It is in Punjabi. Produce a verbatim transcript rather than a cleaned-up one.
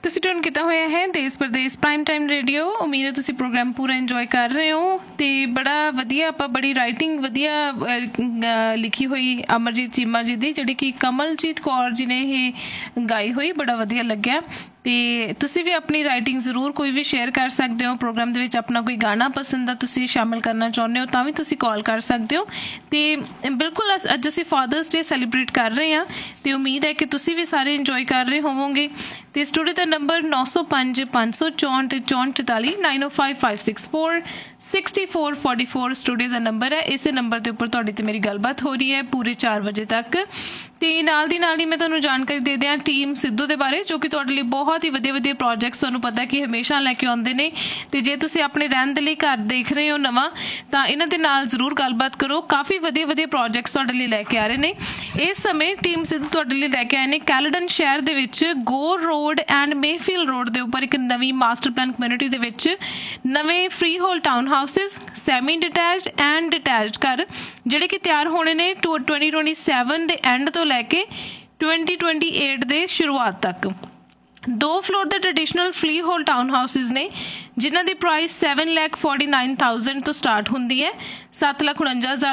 ਤੁਸੀਂ ਟਿਊਨ ਕੀਤਾ ਹੋਇਆ ਹੈ ਦੇਸ਼ ਪ੍ਰਦੇਸ਼ ਪ੍ਰਾਈਮ ਟਾਈਮ ਰੇਡੀਓ। ਉਮੀਦ ਹੈ ਤੁਸੀਂ ਪ੍ਰੋਗਰਾਮ ਪੂਰਾ ਇੰਜੋਏ ਕਰ ਰਹੇ ਹੋ ਤੇ ਬੜਾ ਵਧੀਆ ਆਪਾਂ ਬੜੀ ਰਾਈਟਿੰਗ ਵਧੀਆ ਲਿਖੀ ਹੋਈ ਅਮਰਜੀਤ ਚੀਮਾ ਜੀ ਦੀ, ਜਿਹੜੀ ਕਿ ਕਮਲਜੀਤ ਕੌਰ ਜੀ ਨੇ ਇਹ ਗਾਈ ਹੋਈ। ਬੜਾ ਵਧੀਆ ਲੱਗਿਆ। ਤੇ ਤੁਸੀਂ ਵੀ ਆਪਣੀ ਰਾਈਟਿੰਗ ਜ਼ਰੂਰ ਕੋਈ ਵੀ ਸ਼ੇਅਰ ਕਰ ਸਕਦੇ ਹੋ। ਪ੍ਰੋਗਰਾਮ ਦੇ ਵਿੱਚ ਆਪਣਾ ਕੋਈ ਗਾਣਾ ਪਸੰਦ ਆ ਤੁਸੀਂ ਸ਼ਾਮਿਲ ਕਰਨਾ ਚਾਹੁੰਦੇ ਹੋ ਤਾਂ ਵੀ ਤੁਸੀਂ ਕਾਲ ਕਰ ਸਕਦੇ ਹੋ। ਤੇ ਬਿਲਕੁਲ ਅੱਜ ਅਸੀਂ ਫਾਦਰਸ ਡੇ ਸੈਲੀਬ੍ਰੇਟ ਕਰ ਰਹੇ ਹਾਂ ਤੇ ਉਮੀਦ ਹੈ ਕਿ ਤੁਸੀਂ ਵੀ ਸਾਰੇ ਇੰਜੋਏ ਕਰ ਰਹੇ ਹੋਵੋਗੇ। ਤੇ ਸਟੂਡੀਓ ਦਾ ਨੰਬਰ ਨੌ ਸੌ ਪੰਜ ਪੰਜ ਸੌ ਚੌਂਹਠ ਚੌਂਹਠ ਚੁਤਾਲੀ ਨਾਈਨ ਓ five five six four sixty four forty four studio ਦਾ ਨੰਬਰ ਹੈ। ਇਸੇ ਨੰਬਰ ਦੇ ਉੱਪਰ ਤੁਹਾਡੀ ਤੇ ਮੇਰੀ ਗੱਲਬਾਤ ਹੋ ਰਹੀ ਹੈ ਪੂਰੇ ਚਾਰ ਵਜੇ ਤੱਕ। ਤੇ ਨਾਲ ਦੀ ਨਾਲ ਹੀ ਮੈਂ ਤੁਹਾਨੂੰ ਜਾਣਕਾਰੀ ਦੇ ਦਿਆਂ ਟੀਮ ਸਿੱਧੂ ਦੇ ਬਾਰੇ, ਜੋ ਕਿ ਤੁਹਾਡੇ ਲਈ ਬਹੁਤ ਹੀ ਵਧੀਆ ਵਧੀਆ ਪ੍ਰੋਜੈਕਟਸ ਤੁਹਾਨੂੰ ਪਤਾ ਕਿ ਹਮੇਸ਼ਾ ਲੈ ਕੇ ਆਉਂਦੇ ਨੇ। ਤੇ ਜੇ ਤੁਸੀਂ ਆਪਣੇ ਰਹਿਣ ਦੇ ਲਈ ਘਰ ਦੇਖ ਰਹੇ ਹੋ ਨਵਾਂ, ਤਾਂ ਇਹਨਾਂ ਦੇ ਨਾਲ ਜ਼ਰੂਰ ਗੱਲਬਾਤ ਕਰੋ। ਕਾਫੀ ਵਧੀਆ ਵਧੀਆ ਪ੍ਰੋਜੈਕਟਸ ਤੁਹਾਡੇ ਲਈ ਲੈ ਕੇ ਆ ਰਹੇ ਨੇ। ਇਸ ਸਮੇਂ ਟੀਮ ਸਿੱਧੂ ਤੁਹਾਡੇ ਲਈ ਲੈ ਕੇ ਆਏ ਨੇ ਕੈਲਡਨ ਸ਼ਹਿਰ ਦੇ ਵਿੱਚ ਗੋਰ ਰੋਡ ਐਂਡ ਮੇਫੀਲ ਰੋਡ ਦੇ ਉੱਪਰ ਇੱਕ ਨਵੀਂ ਮਾਸਟਰ ਪਲਾਨ ਕਮਿਊਨਿਟੀ ਦੇ ਵਿੱਚ ਨਵੇਂ free hole town houses, semi detached and detached ਘਰ ਜਿਹੜੇ ਕਿ ਤਿਆਰ ਹੋਣੇ ਨੇ ਟਵੈਂਟੀ ਟਵੈਂਟੀ ਸੈਵਨ ਦੇ ਐਂਡ ਤੋਂ ਲੈ ਕੇ ਟਵੈਂਟੀ ਟਵੈਂਟੀ ਏਟ ਦੇ ਸ਼ੁਰੂਆਤ ਤੱਕ। ਦੋ ਫਲੋਰ ਦੇ traditional free hole town houses ਨੇ ਜਿਨ੍ਹਾਂ ਦੀ price seven lakh forty nine thousand ਤੋਂ ਸਟਾਰਟ ਹੁੰਦੀ ਹੈ। ਸੱਤ ਲੱਖ ਉਣੰਜਾ ਹਜ਼ਾਰ